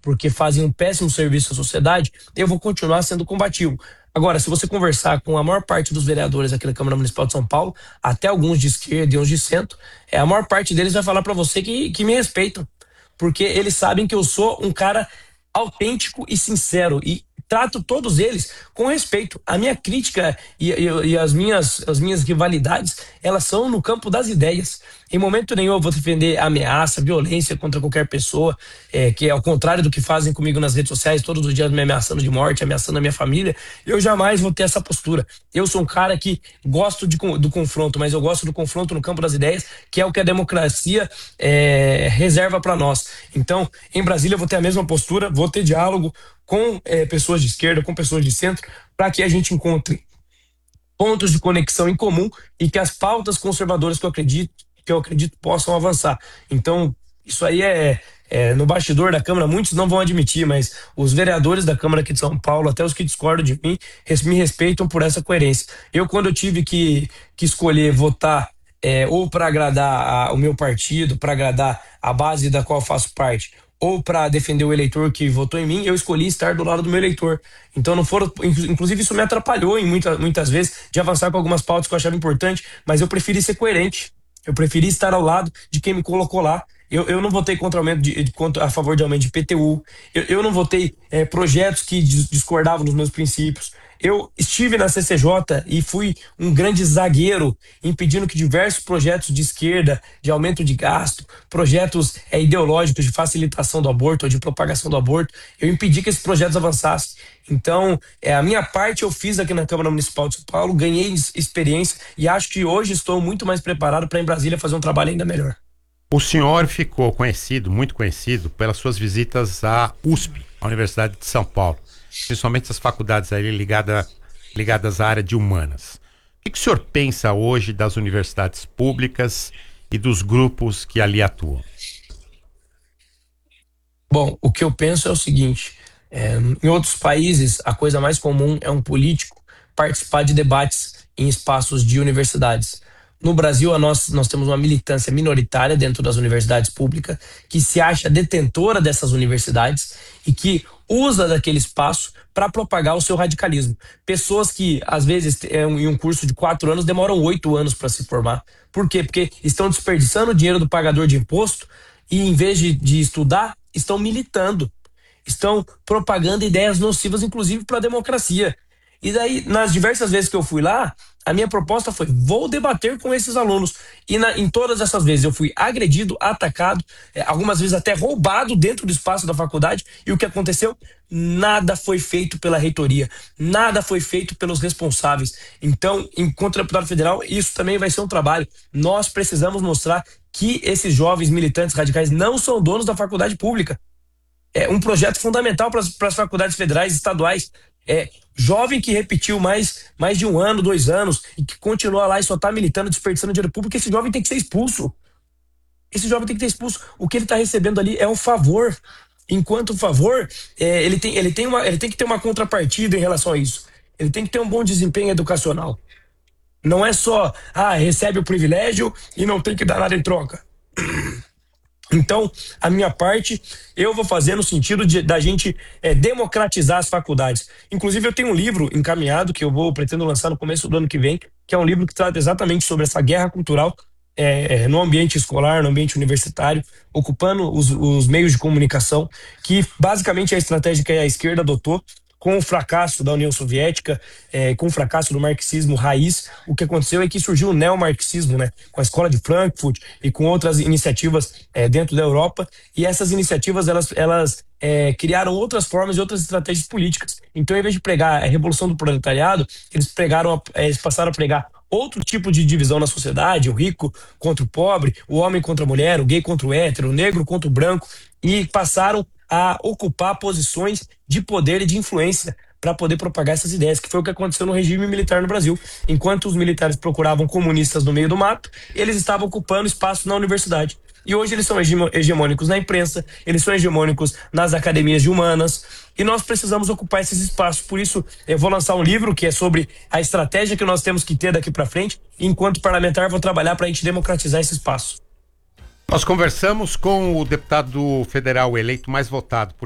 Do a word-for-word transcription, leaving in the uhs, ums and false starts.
porque fazem um péssimo serviço à sociedade, eu vou continuar sendo combativo. Agora, se você conversar com a maior parte dos vereadores aqui da Câmara Municipal de São Paulo, até alguns de esquerda e uns de centro, é, a maior parte deles vai falar para você que, que me respeitam, porque eles sabem que eu sou um cara autêntico e sincero e trato todos eles com respeito. A minha crítica e, e, e as, minhas, as minhas rivalidades, elas são no campo das ideias. Em momento nenhum eu vou defender ameaça, violência contra qualquer pessoa, é, que é ao contrário do que fazem comigo nas redes sociais, todos os dias me ameaçando de morte, ameaçando a minha família. Eu jamais vou ter essa postura. Eu sou um cara que gosto de, do confronto, mas eu gosto do confronto no campo das ideias, que é o que a democracia é, reserva para nós. Então, em Brasília eu vou ter a mesma postura, vou ter diálogo com é, pessoas de esquerda, com pessoas de centro, para que a gente encontre pontos de conexão em comum e que as pautas conservadoras que eu acredito, que eu acredito possam avançar. Então, isso aí é, é no bastidor da Câmara, muitos não vão admitir, mas os vereadores da Câmara aqui de São Paulo, até os que discordam de mim, me respeitam por essa coerência. Eu, quando eu tive que, que escolher votar é, ou para agradar a, o meu partido, para agradar a base da qual eu faço parte, ou para defender o eleitor que votou em mim, eu escolhi estar do lado do meu eleitor. Então não foram, inclusive isso me atrapalhou em muita, muitas vezes de avançar com algumas pautas que eu achava importante, mas eu preferi ser coerente. Eu preferi estar ao lado de quem me colocou lá. Eu, eu não votei contra aumento de, de, contra, a favor de aumento de I P T U. Eu, eu não votei é, projetos que discordavam dos meus princípios. Eu estive na C C J e fui um grande zagueiro, impedindo que diversos projetos de esquerda, de aumento de gasto, projetos é, ideológicos de facilitação do aborto ou de propagação do aborto, eu impedi que esses projetos avançassem. Então, é, a minha parte eu fiz aqui na Câmara Municipal de São Paulo, ganhei experiência e acho que hoje estou muito mais preparado para em Brasília fazer um trabalho ainda melhor. O senhor ficou conhecido, muito conhecido, pelas suas visitas à U S P, a Universidade de São Paulo, principalmente as faculdades ali ligada, ligadas à área de humanas. O que, que o senhor pensa hoje das universidades públicas e dos grupos que ali atuam? Bom, o que eu penso é o seguinte, é, em outros países a coisa mais comum é um político participar de debates em espaços de universidades. No Brasil, a nós, nós temos uma militância minoritária dentro das universidades públicas que se acha detentora dessas universidades e que usa daquele espaço para propagar o seu radicalismo. Pessoas que, às vezes, em um curso de quatro anos, demoram oito anos para se formar. Por quê? Porque estão desperdiçando o dinheiro do pagador de imposto e, em vez de, de estudar, estão militando. Estão propagando ideias nocivas, inclusive para a democracia. E daí, nas diversas vezes que eu fui lá, a minha proposta foi, vou debater com esses alunos. E na, em todas essas vezes eu fui agredido, atacado, é, algumas vezes até roubado dentro do espaço da faculdade. E o que aconteceu? Nada foi feito pela reitoria, nada foi feito pelos responsáveis. Então, enquanto deputado federal, isso também vai ser um trabalho. Nós precisamos mostrar que esses jovens militantes radicais não são donos da faculdade pública. É um projeto fundamental para as faculdades federais e estaduais. É, jovem que repetiu mais, mais de um ano, dois anos e que continua lá e só está militando, desperdiçando dinheiro público, esse jovem tem que ser expulso. Esse jovem tem que ser expulso. O que ele está recebendo ali é um favor. Enquanto favor, é, ele, tem, ele, tem uma, ele tem que ter uma contrapartida em relação a isso. Ele tem que ter um bom desempenho educacional. Não é só, ah, recebe o privilégio e não tem que dar nada em troca. Então, a minha parte, eu vou fazer no sentido de, da gente é, democratizar as faculdades. Inclusive, eu tenho um livro encaminhado que eu vou pretendo lançar no começo do ano que vem, que é um livro que trata exatamente sobre essa guerra cultural é, no ambiente escolar, no ambiente universitário, ocupando os, os meios de comunicação, que basicamente é a estratégia que a esquerda adotou. Com o fracasso da União Soviética, é, com o fracasso do marxismo raiz, o que aconteceu é que surgiu o neomarxismo, né, com a escola de Frankfurt e com outras iniciativas é, dentro da Europa, e essas iniciativas elas, elas é, criaram outras formas e outras estratégias políticas. Então, em vez de pregar a revolução do proletariado, eles, pregaram a, eles passaram a pregar outro tipo de divisão na sociedade, o rico contra o pobre, o homem contra a mulher, o gay contra o hétero, o negro contra o branco, e passaram a ocupar posições de poder e de influência para poder propagar essas ideias, que foi o que aconteceu no regime militar no Brasil. Enquanto os militares procuravam comunistas no meio do mato, eles estavam ocupando espaço na universidade. E hoje eles são hegemônicos na imprensa, eles são hegemônicos nas academias de humanas, e nós precisamos ocupar esses espaços. Por isso, eu vou lançar um livro que é sobre a estratégia que nós temos que ter daqui para frente, e enquanto parlamentar vou trabalhar para a gente democratizar esse espaço. Nós conversamos com o deputado federal eleito mais votado por